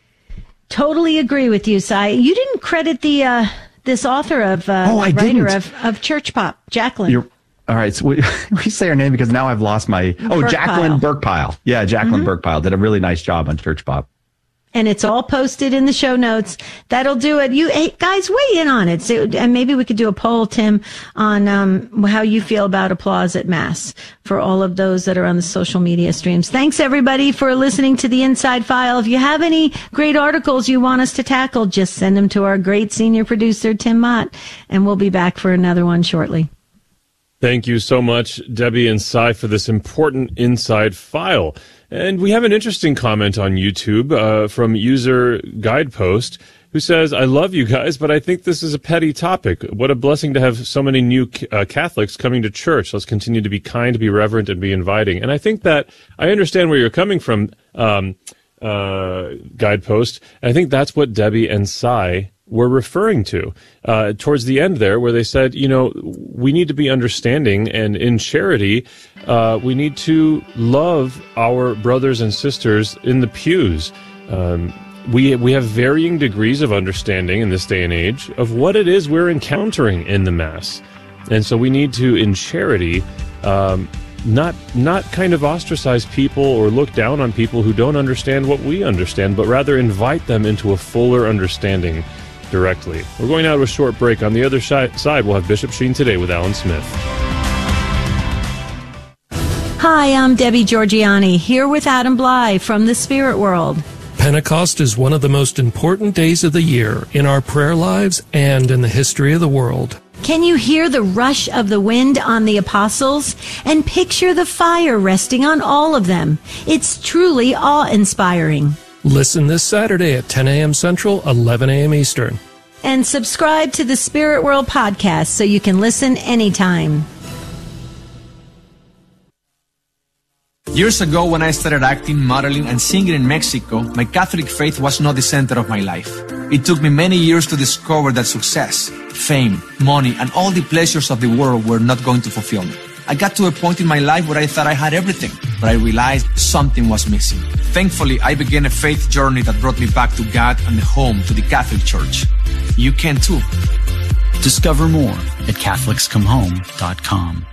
Totally agree with you, Cy. You didn't credit the uh, this author of uh, Oh, I writer didn't. of, of Church Pop, Jacqueline. You're all right. So we, we say her name because now I've lost my. Oh, Burkpile. Jacqueline Burkpile. Yeah, Jacqueline Burkpile did a really nice job on Church Pop. And it's all posted in the show notes. That'll do it. You hey, guys, weigh in on it. So, and maybe we could do a poll, Tim, on um, how you feel about applause at Mass for all of those that are on the social media streams. Thanks, everybody, for listening to the Inside File. If you have any great articles you want us to tackle, just send them to our great senior producer, Tim Mott, and we'll be back for another one shortly. Thank you so much, Debbie and Cy, for this important Inside File. And we have an interesting comment on YouTube uh, from user Guidepost, who says, I love you guys, but I think this is a petty topic. What a blessing to have so many new uh, Catholics coming to church. Let's continue to be kind, be reverent, and be inviting. And I think that I understand where you're coming from, um, uh, Guidepost. And I think that's what Debbie and Cy were referring to uh, towards the end there, where they said, you know, we need to be understanding, and in charity, uh, we need to love our brothers and sisters in the pews. Um, we we have varying degrees of understanding in this day and age of what it is we're encountering in the Mass, and so we need to, in charity, um, not not kind of ostracize people or look down on people who don't understand what we understand, but rather invite them into a fuller understanding directly. We're going out to a short break. On the other shi- side, we'll have Bishop Sheen Today with Alan Smith. Hi, I'm Debbie Georgiani, here with Adam Bly from the Spirit World. Pentecost is one of the most important days of the year in our prayer lives and in the history of the world. Can you hear the rush of the wind on the apostles and picture the fire resting on all of them? It's truly awe-inspiring. Listen this Saturday at ten a.m. Central, eleven a.m. Eastern. And subscribe to the Spirit World podcast so you can listen anytime. Years ago, when I started acting, modeling, and singing in Mexico, my Catholic faith was not the center of my life. It took me many years to discover that success, fame, money, and all the pleasures of the world were not going to fulfill me. I got to a point in my life where I thought I had everything, but I realized something was missing. Thankfully, I began a faith journey that brought me back to God and home to the Catholic Church. You can too. Discover more at Catholics Come Home dot com.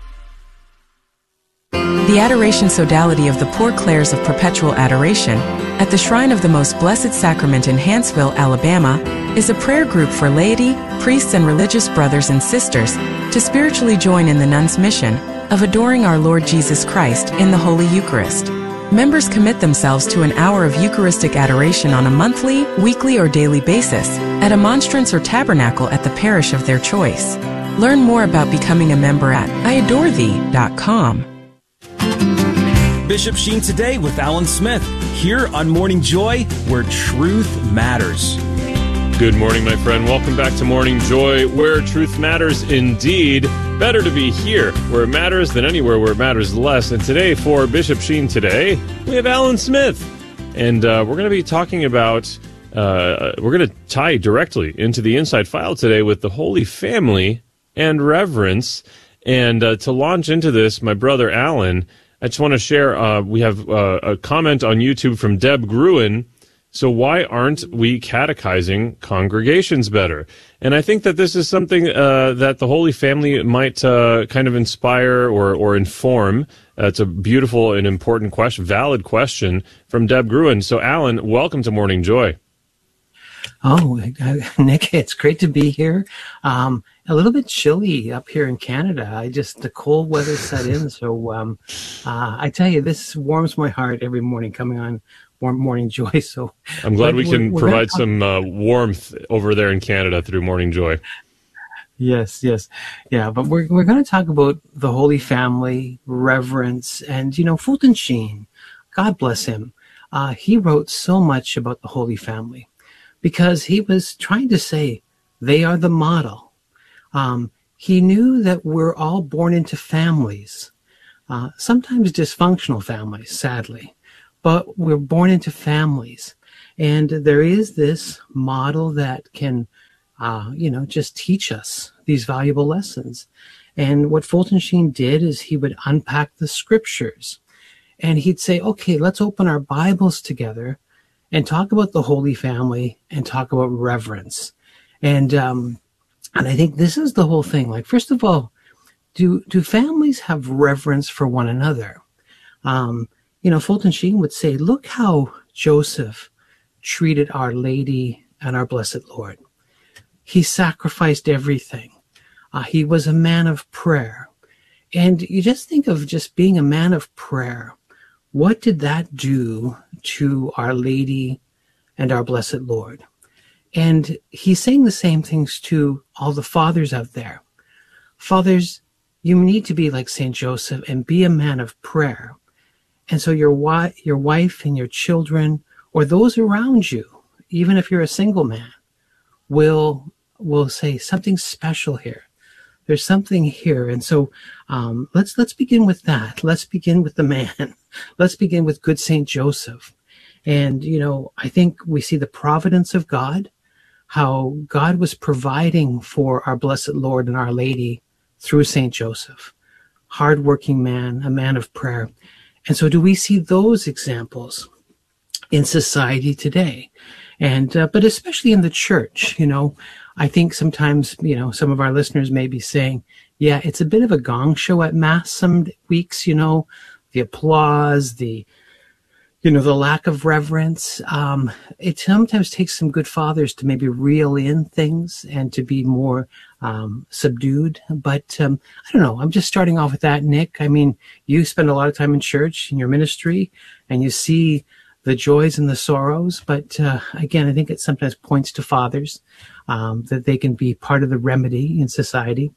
The Adoration Sodality of the Poor Clares of Perpetual Adoration at the Shrine of the Most Blessed Sacrament in Hanceville, Alabama, is a prayer group for laity, priests, and religious brothers and sisters to spiritually join in the nuns' mission of adoring our Lord Jesus Christ in the Holy Eucharist. Members commit themselves to an hour of Eucharistic adoration on a monthly, weekly, or daily basis at a monstrance or tabernacle at the parish of their choice. Learn more about becoming a member at I adore thee dot com. Bishop Sheen Today with Alan Smith, here on Morning Joy, where truth matters. Good morning, my friend. Welcome back to Morning Joy, where truth matters indeed. Better to be here where it matters than anywhere where it matters less. And today, for Bishop Sheen Today, we have Alan Smith. And uh, we're going to be talking about, uh, we're going to tie directly into the Inside File today with the Holy Family and reverence. And uh, to launch into this, my brother Alan, I just want to share, uh, we have uh, a comment on YouTube from Deb Gruen. So why aren't we catechizing congregations better? And I think that this is something uh, that the Holy Family might uh, kind of inspire or, or inform. Uh, it's a beautiful and important question, valid question from Deb Gruen. So Alan, welcome to Morning Joy. Oh, Nick, it's great to be here. Um, a little bit chilly up here in Canada. I just, the cold weather set in. So um, uh, I tell you, this warms my heart every morning coming on Warm Morning Joy. So I'm glad we can we're provide talk- some uh, warmth over there in Canada through Morning Joy. Yes, yes. Yeah, but we're we're going to talk about the Holy Family, reverence, and, you know, Fulton Sheen, God bless him. Uh, he wrote so much about the Holy Family because he was trying to say they are the model. Um, he knew that we're all born into families, uh, sometimes dysfunctional families, sadly, but we're born into families. And there is this model that can Uh, you know, just teach us these valuable lessons. And what Fulton Sheen did is he would unpack the scriptures and he'd say, okay, let's open our Bibles together and talk about the Holy Family and talk about reverence. And, um, and I think this is the whole thing. Like, first of all, do, do families have reverence for one another? Um, you know, Fulton Sheen would say, look how Joseph treated Our Lady and our Blessed Lord. He sacrificed everything. Uh, he was a man of prayer. And you just think of just being a man of prayer. What did that do to Our Lady and our Blessed Lord? And he's saying the same things to all the fathers out there. Fathers, you need to be like Saint Joseph and be a man of prayer. And so your, wi- your wife and your children, or those around you, even if you're a single man, will will say something special here. There's something here. And so um, let's let's begin with that. Let's begin with the man. Let's begin with good Saint Joseph. And, you know, I think we see the providence of God, how God was providing for our Blessed Lord and Our Lady through Saint Joseph. Hardworking man, a man of prayer. And so do we see those examples in society today? And, uh, but especially in the church, you know, I think sometimes, you know, some of our listeners may be saying, yeah, it's a bit of a gong show at Mass some weeks, you know, the applause, the, you know, the lack of reverence. Um, it sometimes takes some good fathers to maybe reel in things and to be more um, subdued. But um, I don't know. I'm just starting off with that, Nick. I mean, you spend a lot of time in church, in your ministry, and you see the joys and the sorrows. But uh, again, I think it sometimes points to fathers um, that they can be part of the remedy in society.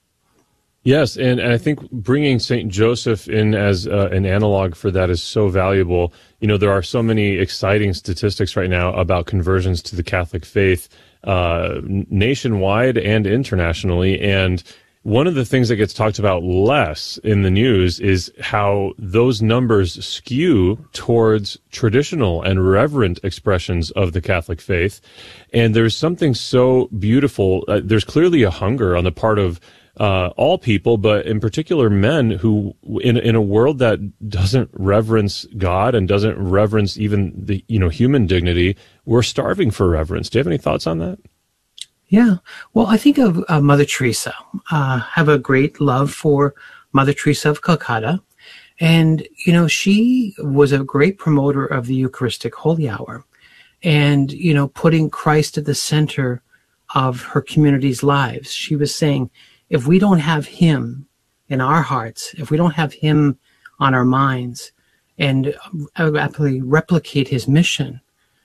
Yes, and, and I think bringing Saint Joseph in as uh, an analog for that is so valuable. You know, there are so many exciting statistics right now about conversions to the Catholic faith uh, nationwide and internationally, and one of the things that gets talked about less in the news is how those numbers skew towards traditional and reverent expressions of the Catholic faith. And there's something so beautiful. Uh, there's clearly a hunger on the part of uh, all people, but in particular men who, in, in a world that doesn't reverence God and doesn't reverence even the, you know, human dignity, we're starving for reverence. Do you have any thoughts on that? Yeah. Well, I think of uh, Mother Teresa. Uh, have a great love for Mother Teresa of Calcutta. And, you know, she was a great promoter of the Eucharistic Holy Hour and, you know, putting Christ at the center of her community's lives. She was saying, if we don't have him in our hearts, if we don't have him on our minds and actually replicate his mission,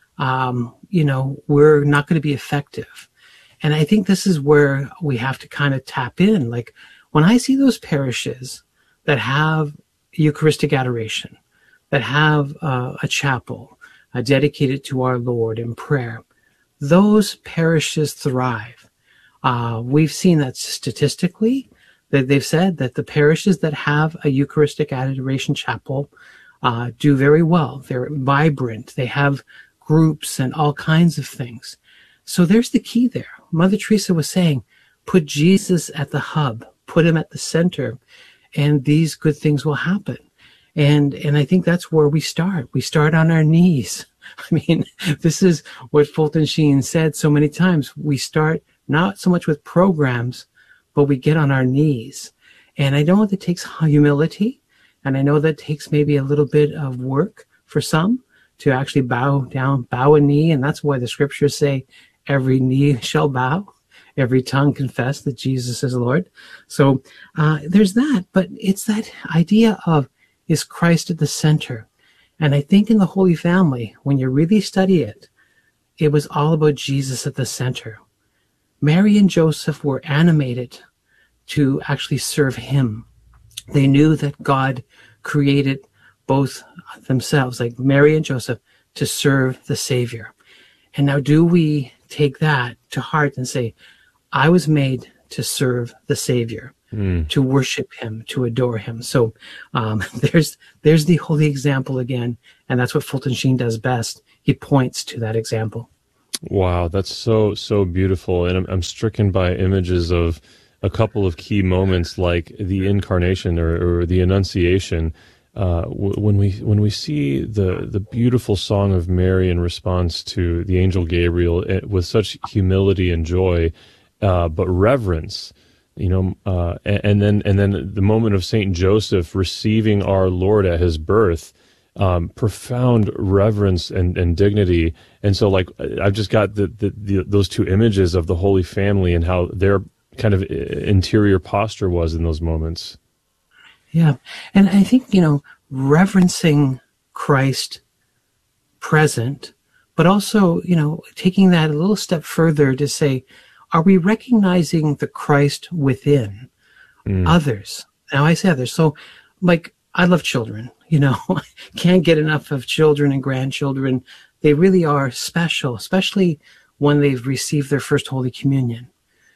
um, you know, we're not going to be effective. And I think this is where we have to kind of tap in. Like when I see those parishes that have Eucharistic adoration, that have uh, a chapel uh, dedicated to our Lord in prayer, those parishes thrive. Uh, we've seen that statistically, that they've said that the parishes that have a Eucharistic adoration chapel uh, do very well. They're vibrant. They have groups and all kinds of things. So there's the key there. Mother Teresa was saying, put Jesus at the hub, put him at the center, and these good things will happen. And and I think that's where we start. We start on our knees. I mean, this is what Fulton Sheen said so many times. We start not so much with programs, but we get on our knees. And I know that takes humility, and I know that takes maybe a little bit of work for some to actually bow down, bow a knee. And that's why the scriptures say, every knee shall bow, every tongue confess that Jesus is Lord. So uh, there's that, but it's that idea of, is Christ at the center? And I think in the Holy Family, when you really study it, it was all about Jesus at the center. Mary and Joseph were animated to actually serve him. They knew that God created both themselves, like Mary and Joseph, to serve the Savior. And now do we take that to heart and say, I was made to serve the Savior, mm. to worship him, to adore him. So um, there's there's the holy example again, and that's what Fulton Sheen does best. He points to that example. Wow, that's so, so beautiful. And I'm, I'm stricken by images of a couple of key moments like the incarnation or, or the Annunciation. Uh, w- when we when we see the the beautiful song of Mary in response to the angel Gabriel it, with such humility and joy, uh, but reverence, you know, uh, and, and then and then the moment of Saint Joseph receiving our Lord at his birth, um, profound reverence and, and dignity. And so, like, I've just got the, the, the those two images of the Holy Family and how their kind of interior posture was in those moments. Yeah. And I think, you know, reverencing Christ present, but also, you know, taking that a little step further to say, are we recognizing the Christ within mm. others? Now I say others. So like, I love children, you know, can't get enough of children and grandchildren. They really are special, especially when they've received their first Holy Communion.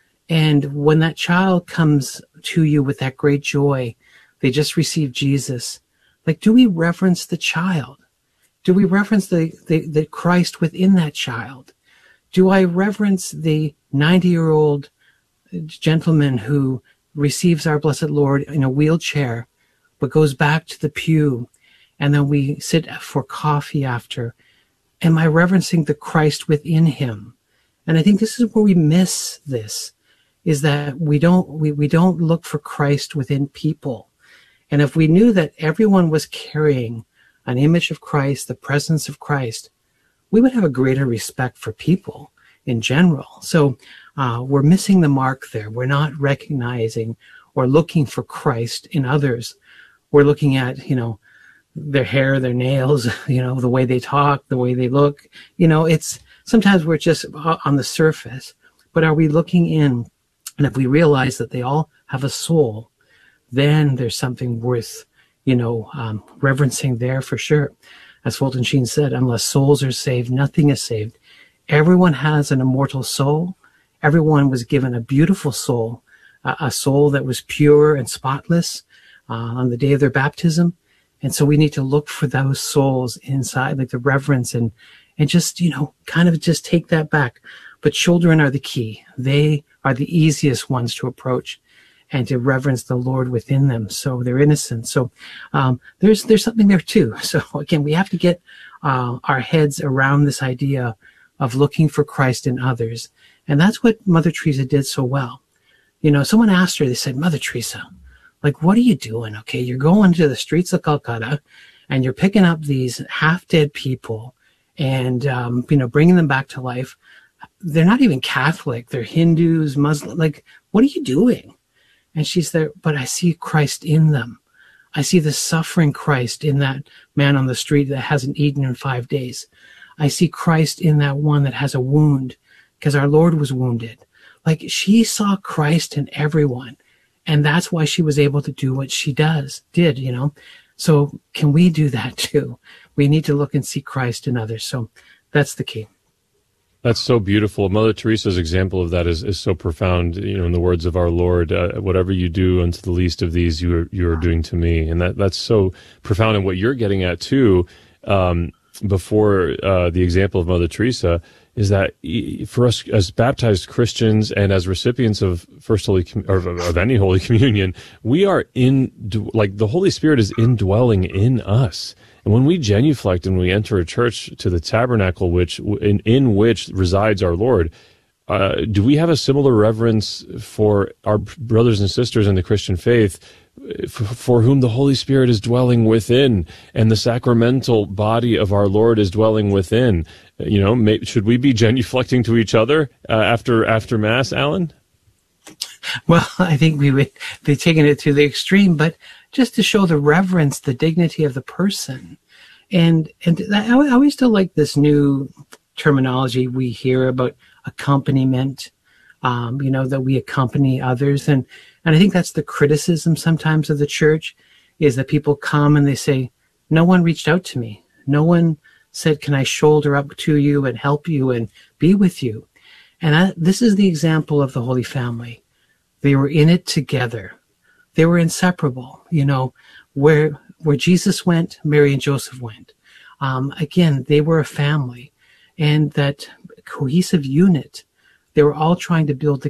And when that child comes to you with that great joy, they just received Jesus. Like, do we reverence the child? Do we reverence the, the, the Christ within that child? Do I reverence the ninety-year-old gentleman who receives our Blessed Lord in a wheelchair, but goes back to the pew, and then we sit for coffee after? Am I reverencing the Christ within him? And I think this is where we miss this, is that we don't we, we don't look for Christ within people. And if we knew that everyone was carrying an image of Christ, the presence of Christ, we would have a greater respect for people in general. So uh, we're missing the mark there. We're not recognizing or looking for Christ in others. We're looking at, you know, their hair, their nails, you know, the way they talk, the way they look. You know, it's sometimes we're just on the surface, but are we looking in? And if we realize that they all have a soul, then there's something worth, you know, um, reverencing there for sure. As Fulton Sheen said, unless souls are saved, nothing is saved. Everyone has an immortal soul. Everyone was given a beautiful soul, uh, a soul that was pure and spotless uh, on the day of their baptism. And so we need to look for those souls inside, like the reverence, and and just, you know, kind of just take that back. But children are the key. They are the easiest ones to approach and to reverence the Lord within them. So they're innocent. So um, there's there's something there too. So again, we have to get uh, our heads around this idea of looking for Christ in others. And that's what Mother Teresa did so well. You know, someone asked her, they said, Mother Teresa, like, what are you doing? Okay, you're going to the streets of Calcutta and you're picking up these half-dead people and, um, you know, bringing them back to life. They're not even Catholic. They're Hindus, Muslim. Like, what are you doing? And she's there, but I see Christ in them. I see the suffering Christ in that man on the street that hasn't eaten in five days. I see Christ in that one that has a wound because our Lord was wounded. Like, she saw Christ in everyone. And that's why she was able to do what she does, did, you know. So can we do that too? We need to look and see Christ in others. So that's the key. That's so beautiful. Mother Teresa's example of that is, is so profound. You know, in the words of our Lord, uh, whatever you do unto the least of these, you are, you are doing to me. And that, that's so profound. And what you're getting at too, um, before uh, the example of Mother Teresa, is that for us as baptized Christians and as recipients of First Holy Com- or of any Holy Communion, we are in, like, the Holy Spirit is indwelling in us. And when we genuflect and we enter a church to the tabernacle, which in, in which resides our Lord, uh, do we have a similar reverence for our brothers and sisters in the Christian faith for whom the Holy Spirit is dwelling within, and the sacramental body of our Lord is dwelling within. You know, may, should we be genuflecting to each other uh, after after Mass, Alan? Well, I think we would be taking it to the extreme, but just to show the reverence, the dignity of the person. And and I, I always still like this new terminology we hear about accompaniment, um, you know, that we accompany others. And, and I think that's the criticism sometimes of the church, is that people come and they say, no one reached out to me. No one said, can I shoulder up to you and help you and be with you? And I, this is the example of the Holy Family. They were in it together. They were inseparable. You know, where where Jesus went, Mary and Joseph went. Um, again, they were a family, and that cohesive unit. They were all trying to build the